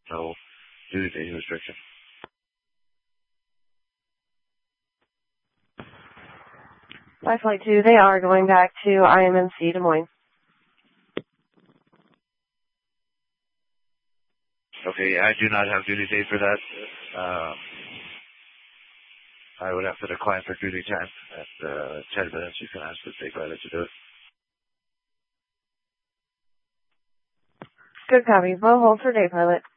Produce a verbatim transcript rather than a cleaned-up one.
no duty day restriction. By Flight two, they are going back to I M M C Des Moines. Okay, I do not have duty day for that. Um, I would have to decline for duty time at uh, ten minutes. You can ask the state pilot to do it. Good copy. We'll hold for day pilot.